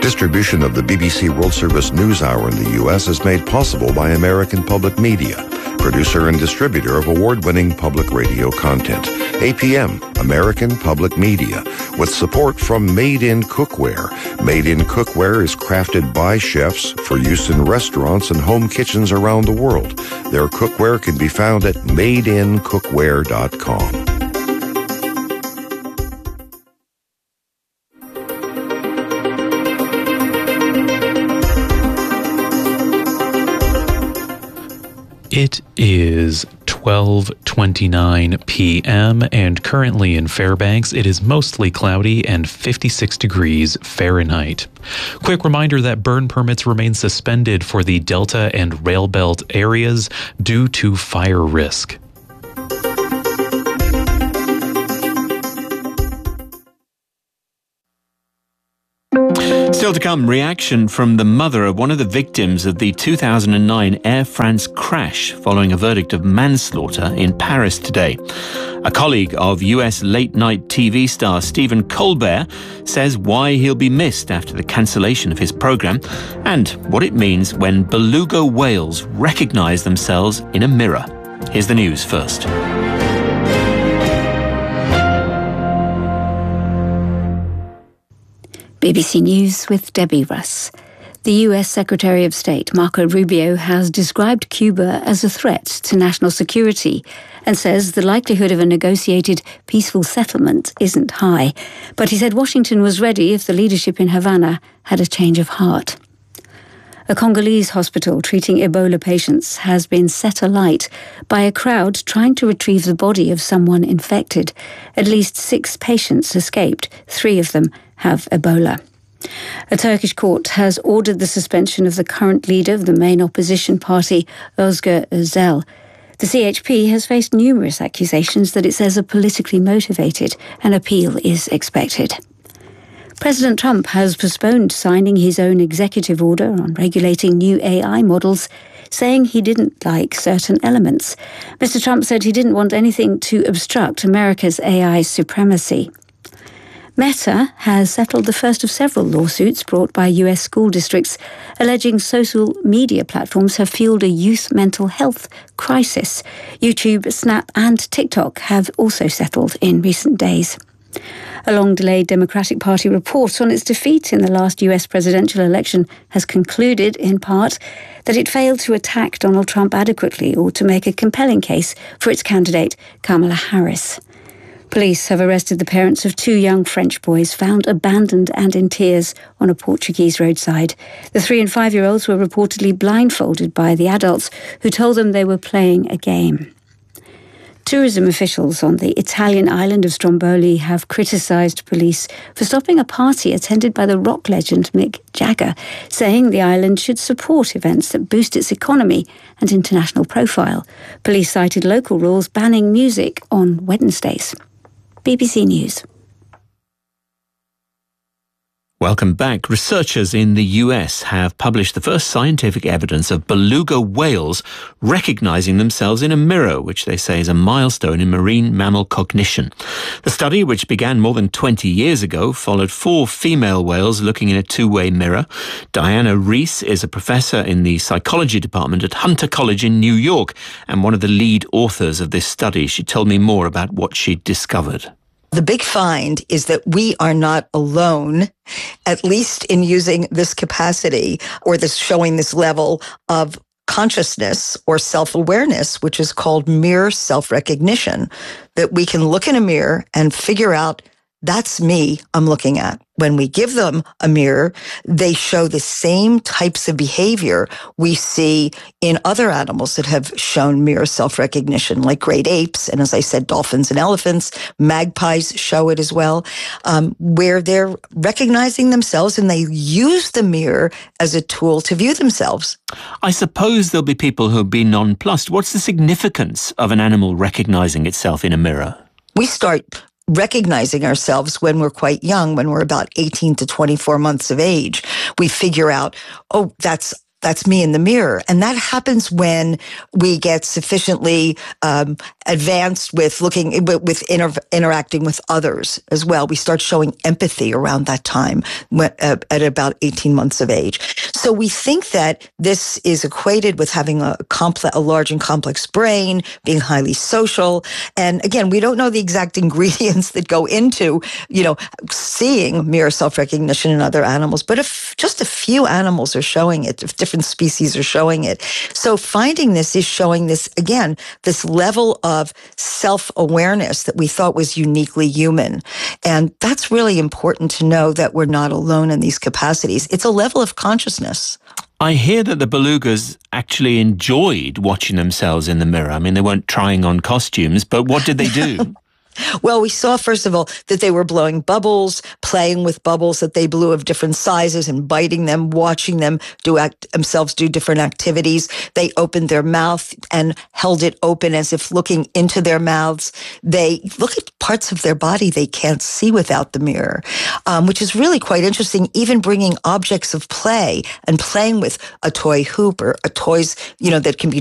Distribution of the BBC World Service News Hour in the U.S. is made possible by American Public Media, producer and distributor of award-winning public radio content. APM, American Public Media, with support from Made in Cookware. Made in Cookware is crafted by chefs for use in restaurants and home kitchens around the world. Their cookware can be found at madeincookware.com. It is 12:29 p.m. and currently in Fairbanks it is mostly cloudy and 56 degrees Fahrenheit. Quick reminder that burn permits remain suspended for the Delta and Rail Belt areas due to fire risk. Still to come, reaction from the mother of one of the victims of the 2009 Air France crash following a verdict of manslaughter in Paris today. A colleague of US late-night TV star Stephen Colbert says why he'll be missed after the cancellation of his program and what it means when beluga whales recognise themselves in a mirror. Here's the news first. BBC News with Debbie Russ. The US Secretary of State, Marco Rubio, has described Cuba as a threat to national security and says the likelihood of a negotiated peaceful settlement isn't high. But he said Washington was ready if the leadership in Havana had a change of heart. A Congolese hospital treating Ebola patients has been set alight by a crowd trying to retrieve the body of someone infected. At least 6 patients escaped. 3 of them have Ebola. A Turkish court has ordered the suspension of the current leader of the main opposition party, Özgür Özel. The CHP has faced numerous accusations that it says are politically motivated. An appeal is expected. President Trump has postponed signing his own executive order on regulating new AI models, saying he didn't like certain elements. Mr. Trump said he didn't want anything to obstruct America's AI supremacy. Meta has settled the first of several lawsuits brought by US school districts, alleging social media platforms have fueled a youth mental health crisis. YouTube, Snap and TikTok have also settled in recent days. A long-delayed Democratic Party report on its defeat in the last US presidential election has concluded, in part, that it failed to attack Donald Trump adequately or to make a compelling case for its candidate, Kamala Harris. Police have arrested the parents of 2 young French boys found abandoned and in tears on a Portuguese roadside. The 3- and 5-year-olds were reportedly blindfolded by the adults who told them they were playing a game. Tourism officials on the Italian island of Stromboli have criticised police for stopping a party attended by the rock legend Mick Jagger, saying the island should support events that boost its economy and international profile. Police cited local rules banning music on Wednesdays. BBC News. Welcome back. Researchers in the US have published the first scientific evidence of beluga whales recognizing themselves in a mirror, which they say is a milestone in marine mammal cognition. The study, which began more than 20 years ago, followed 4 female whales looking in a 2-way mirror. Diana Reese is a professor in the psychology department at Hunter College in New York and one of the lead authors of this study. She told me more about what she'd discovered. The big find is that we are not alone, at least in using this capacity or this showing this level of consciousness or self-awareness, which is called mirror self-recognition, that we can look in a mirror and figure out that's me I'm looking at. When we give them a mirror, they show the same types of behavior we see in other animals that have shown mirror self-recognition, like great apes, and as I said, dolphins and elephants. Magpies show it as well, where they're recognizing themselves and they use the mirror as a tool to view themselves. I suppose there'll be people who'll be nonplussed. What's the significance of an animal recognizing itself in a mirror? We start recognizing ourselves when we're quite young, when we're about 18 to 24 months of age. We figure out, oh, that's that's me in the mirror. And that happens when we get sufficiently advanced with interacting with others as well. We start showing empathy around that time at about 18 months of age. So we think that this is equated with having a large and complex brain, being highly social. And again, we don't know the exact ingredients that go into, seeing mirror self-recognition in other animals, but if just a few animals are showing it, if different species are showing it. So finding this is showing this, again, this level of self-awareness that we thought was uniquely human. And that's really important to know, that we're not alone in these capacities. It's a level of consciousness. I hear that the belugas actually enjoyed watching themselves in the mirror. I mean, they weren't trying on costumes, but what did they do? Well, we saw, first of all, that they were blowing bubbles, playing with bubbles that they blew of different sizes and biting them, watching them themselves do different activities. They opened their mouth and held it open as if looking into their mouths. They look at parts of their body they can't see without the mirror, which is really quite interesting, even bringing objects of play and playing with a toy hoop or toys, that can be